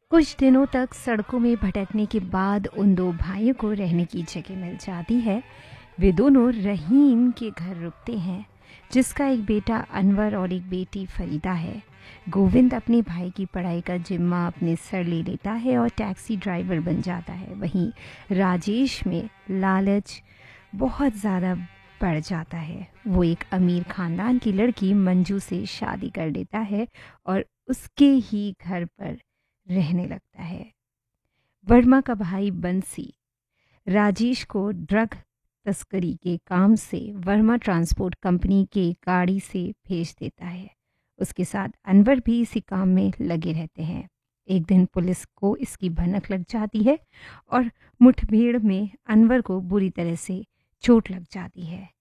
कुछ दिनों तक सड़कों में भटकने के बाद उन दो भाइयों को रहने की जगह मिल जाती है। वे दोनों रहीम के घर रुकते हैं, जिसका एक बेटा अनवर और एक बेटी फरीदा है। गोविंद अपने भाई की पढ़ाई का जिम्मा अपने सर ले लेता है और टैक्सी ड्राइवर बन जाता है। वहीं राजेश में लालच बहुत ज़्यादा बढ़ जाता है। वो एक अमीर खानदान की लड़की मंजू से शादी कर लेता है और उसके ही घर पर रहने लगता है। वर्मा का भाई बंसी राजेश को ड्रग तस्करी के काम से वर्मा ट्रांसपोर्ट कंपनी के गाड़ी से भेज देता है। उसके साथ अनवर भी इसी काम में लगे रहते हैं। एक दिन पुलिस को इसकी भनक लग जाती है और मुठभेड़ में अनवर को बुरी तरह से चोट लग जाती है।